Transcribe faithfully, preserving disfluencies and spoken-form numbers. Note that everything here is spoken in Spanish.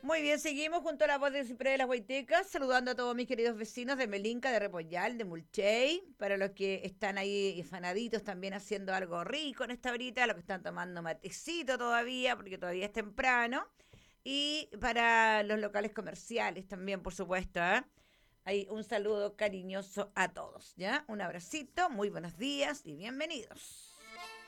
Muy bien, seguimos junto a la voz de Cipre de las Guaitecas, saludando a todos mis queridos vecinos de Melinca, de Repollal, de Mulchey, para los que están ahí fanaditos también haciendo algo rico en esta horita, los que están tomando matecito todavía, porque todavía es temprano, y para los locales comerciales también, por supuesto, ¿eh? Ahí un saludo cariñoso a todos, ¿ya? Un abracito, muy buenos días y bienvenidos.